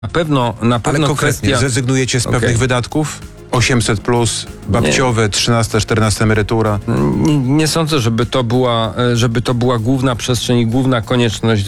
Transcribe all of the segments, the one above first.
Na pewno Ale konkretnie, zrezygnujecie z pewnych wydatków? 800 plus, babciowe, 13, 14 emerytura. Nie sądzę, żeby to była główna przestrzeń i główna konieczność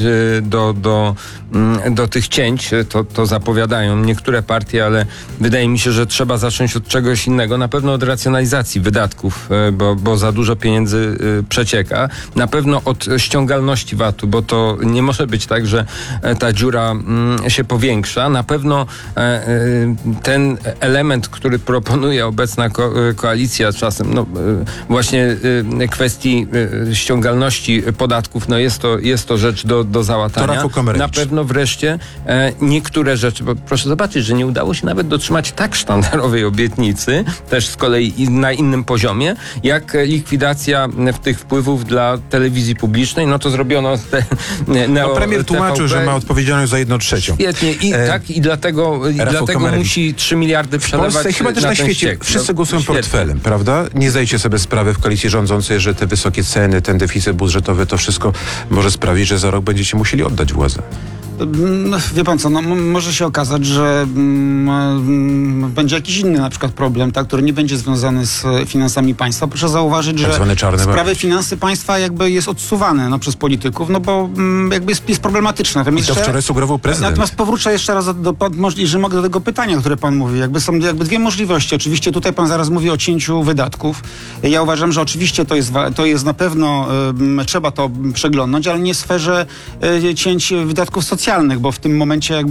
do tych cięć. To zapowiadają niektóre partie, ale wydaje mi się, że trzeba zacząć od czegoś innego. Na pewno od racjonalizacji wydatków, bo za dużo pieniędzy przecieka. Na pewno od ściągalności VAT-u, bo to nie może być tak, że ta dziura się powiększa. Na pewno ten element, który proponuje obecna koalicja czasem, właśnie kwestii ściągalności podatków, jest to rzecz do załatania. Na pewno wreszcie niektóre rzeczy, bo proszę zobaczyć, że nie udało się nawet dotrzymać tak sztandarowej obietnicy, też z kolei na innym poziomie, jak likwidacja tych wpływów dla telewizji publicznej. To zrobiono premier tłumaczył, że ma odpowiedzialność za 1/3. Świetnie i dlatego musi 3 miliardy przelewać. W Polsce, chyba też na świecie, wszyscy głosują portfelem, prawda? Nie zdajecie sobie sprawy w koalicji rządzącej, że te wysokie ceny, ten deficyt budżetowy, to wszystko może sprawić, że za rok będziecie musieli oddać władzę. Wie pan co, może się okazać, że będzie jakiś inny na przykład problem, który nie będzie związany z finansami państwa. Proszę zauważyć, że sprawy finansy państwa jakby jest odsuwane przez polityków, bo jakby jest problematyczne. I to wczoraj sugerował prezydent. Natomiast powrócę jeszcze raz, jeżeli mogę, do tego pytania, które pan mówi. Są dwie możliwości. Oczywiście tutaj pan zaraz mówi o cięciu wydatków. Ja uważam, że oczywiście to jest na pewno, trzeba to przeglądnąć, ale nie w sferze cięć wydatków socjalnych, bo w tym momencie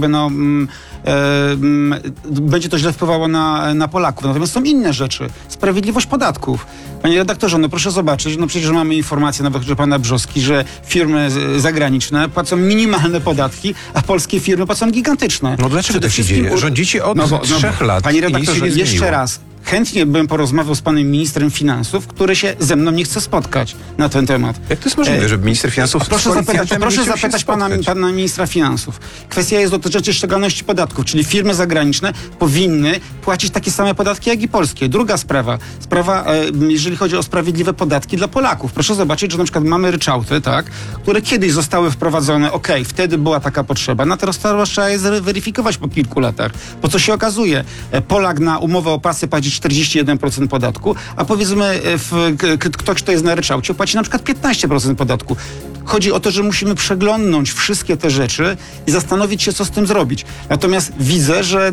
będzie to źle wpływało na Polaków. Natomiast są inne rzeczy. Sprawiedliwość podatków. Panie redaktorze, proszę zobaczyć, przecież mamy informację nawet, że pana Brzozki, że firmy zagraniczne płacą minimalne podatki, a polskie firmy płacą gigantyczne. Dlaczego tak się dzieje? Rządzicie od 3 lat. Panie redaktorze, jeszcze raz. Chętnie bym porozmawiał z panem ministrem finansów, który się ze mną nie chce spotkać na ten temat. Jak to jest możliwe, żeby minister finansów... Proszę zapytać pana ministra finansów. Kwestia jest dotycząca ściągalności podatków, czyli firmy zagraniczne powinny płacić takie same podatki, jak i polskie. Druga sprawa, jeżeli chodzi o sprawiedliwe podatki dla Polaków. Proszę zobaczyć, że na przykład mamy ryczałty, które kiedyś zostały wprowadzone, wtedy była taka potrzeba. Teraz trzeba je zweryfikować po kilku latach. Bo co się okazuje? Polak na umowę o pracę płaci 41% podatku, a powiedzmy ktoś, kto jest na ryczałcie, płaci na przykład 15% podatku. Chodzi o to, że musimy przeglądnąć wszystkie te rzeczy i zastanowić się, co z tym zrobić. Natomiast widzę, że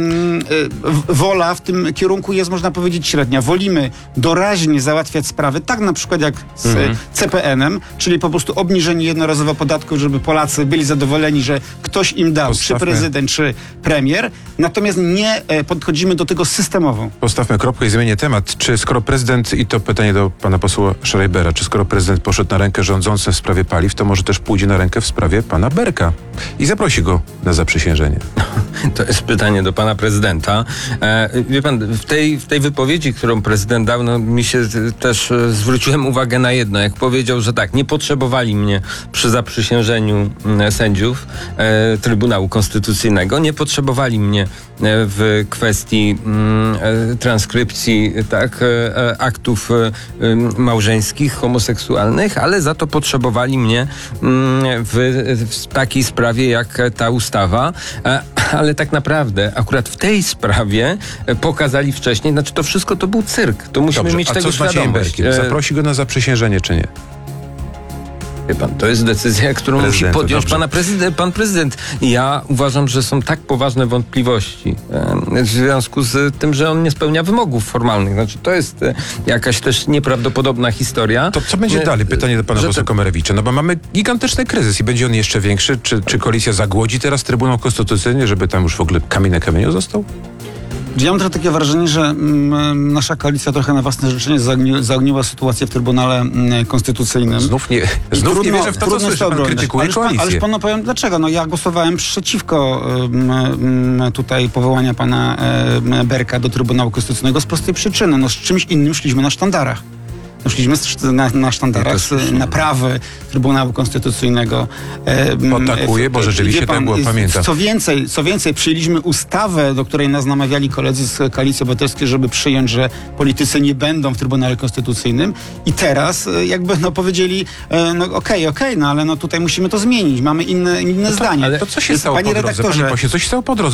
wola w tym kierunku jest, można powiedzieć, średnia. Wolimy doraźnie załatwiać sprawy, tak na przykład jak z CPN-em, czyli po prostu obniżenie jednorazowo podatku, żeby Polacy byli zadowoleni, że ktoś im dał, czy prezydent, czy premier. Natomiast nie podchodzimy do tego systemowo. Postawmy kropkę i zmienię temat. Czy skoro prezydent, i to pytanie do pana posła Schreibera, czy skoro prezydent poszedł na rękę rządzącym w sprawie paliw, to może też pójdzie na rękę w sprawie pana Berka i zaprosi go na zaprzysiężenie? To jest pytanie do pana prezydenta. Wie pan, w tej wypowiedzi, którą prezydent dał, mi się też zwróciłem uwagę na jedno. Jak powiedział, że nie potrzebowali mnie przy zaprzysiężeniu sędziów Trybunału Konstytucyjnego, nie potrzebowali mnie w kwestii transkrypcji aktów małżeńskich, homoseksualnych, ale za to potrzebowali mnie w takiej sprawie jak ta ustawa, ale tak naprawdę akurat w tej sprawie pokazali wcześniej, to wszystko to był cyrk, to musimy mieć tego świadomość. Zaprosi go na zaprzysiężenie, czy nie? Wie pan, to jest decyzja, którą musi podjąć pan prezydent. Ja uważam, że są tak poważne wątpliwości w związku z tym, że on nie spełnia wymogów formalnych. To jest jakaś też nieprawdopodobna historia. To co będzie dalej? Pytanie do pana posła Komerewicza. Bo mamy gigantyczny kryzys i będzie on jeszcze większy. Czy koalicja zagłodzi teraz Trybunał Konstytucyjny, żeby tam już w ogóle kamień na kamieniu został? Ja mam trochę takie wrażenie, że nasza koalicja trochę na własne życzenie zaogniła sytuację w Trybunale Konstytucyjnym. Znów nie wierzę w to, co słyszę. Pan krytykuje koalicję. Ależ panu powiem dlaczego. Ja głosowałem przeciwko tutaj powołania pana Berka do Trybunału Konstytucyjnego z prostej przyczyny. Z czymś innym szliśmy na sztandarach. szliśmy na sztandarach naprawy Trybunału Konstytucyjnego. Potakuje, bo rzeczywiście tak było, pamiętam. Co więcej, przyjęliśmy ustawę, do której nas namawiali koledzy z Koalicji Obywatelskiej, żeby przyjąć, że politycy nie będą w Trybunale Konstytucyjnym i teraz jakby powiedzieli, okej, ale tutaj musimy to zmienić, mamy inne zdanie. Ale to co się stało po drodze? Panie pośle, co się stało po drodze?